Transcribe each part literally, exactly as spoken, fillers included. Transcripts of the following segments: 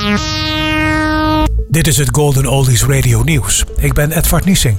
Dit is het Golden Oldies Radio Nieuws. Ik ben Edward Niesing.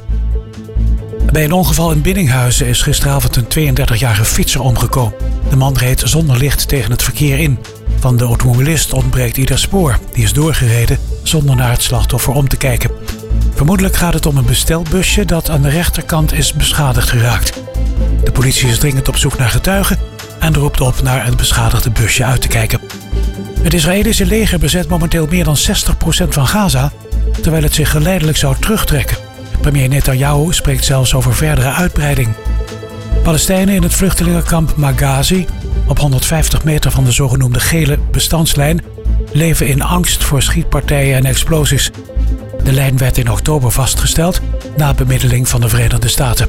Bij een ongeval in Biddinghuizen is gisteravond een tweeëndertigjarige fietser omgekomen. De man reed zonder licht tegen het verkeer in. Van de automobilist ontbreekt ieder spoor. Die is doorgereden zonder naar het slachtoffer om te kijken. Vermoedelijk gaat het om een bestelbusje dat aan de rechterkant is beschadigd geraakt. De politie is dringend op zoek naar getuigen en roept op naar het beschadigde busje uit te kijken. Het Israëlische leger bezet momenteel meer dan zestig procent van Gaza, terwijl het zich geleidelijk zou terugtrekken. Premier Netanyahu spreekt zelfs over verdere uitbreiding. Palestijnen in het vluchtelingenkamp Maghazi, op honderdvijftig meter van de zogenoemde gele bestandslijn, leven in angst voor schietpartijen en explosies. De lijn werd in oktober vastgesteld na bemiddeling van de Verenigde Staten.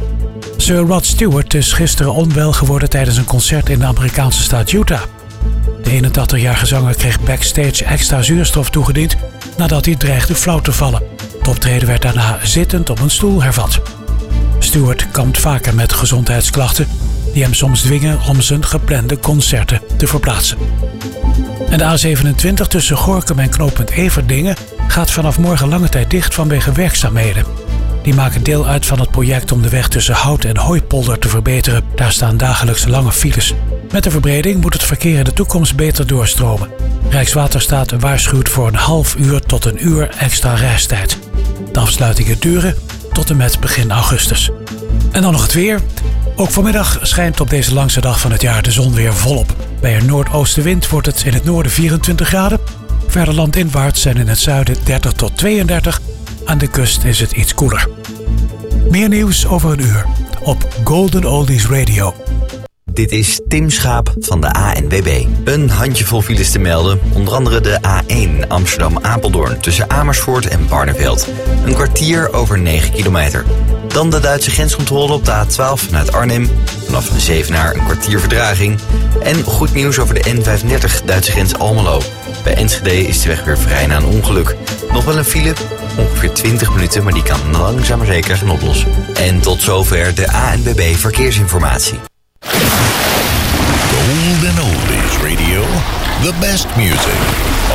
Sir Rod Stewart is gisteren onwel geworden tijdens een concert in de Amerikaanse staat Utah. De eenentachtigjarige zanger kreeg backstage extra zuurstof toegediend nadat hij dreigde flauw te vallen. Het optreden werd daarna zittend op een stoel hervat. Stewart kampt vaker met gezondheidsklachten die hem soms dwingen om zijn geplande concerten te verplaatsen. En de A zevenentwintig tussen Gorinchem en knooppunt Everdingen gaat vanaf morgen lange tijd dicht vanwege werkzaamheden. Die maken deel uit van het project om de weg tussen Hout en Hooipolder te verbeteren. Daar staan dagelijks lange files. Met de verbreding moet het verkeer in de toekomst beter doorstromen. Rijkswaterstaat waarschuwt voor een half uur tot een uur extra reistijd. De afsluitingen duren tot en met begin augustus. En dan nog het weer. Ook vanmiddag schijnt op deze langste dag van het jaar de zon weer volop. Bij een noordoostenwind wordt het in het noorden vierentwintig graden. Verder landinwaarts en in het zuiden dertig tot tweeëndertig. Aan de kust is het iets koeler. Meer nieuws over een uur op Golden Oldies Radio. Dit is Tim Schaap van de A N W B. Een handjevol files te melden, onder andere de A één Amsterdam-Apeldoorn tussen Amersfoort en Barneveld. Een kwartier over negen kilometer. Dan de Duitse grenscontrole op de A twaalf vanuit Arnhem. Vanaf Zevenaar een kwartier vertraging. En goed nieuws over de N vijfendertig Duitse grens Almelo. Bij Enschede is de weg weer vrij na een ongeluk. Nog wel een file, ongeveer twintig minuten, maar die kan langzaam maar zeker gaan oplossen. En tot zover de A N W B Verkeersinformatie. Golden Oldies Radio, the best music.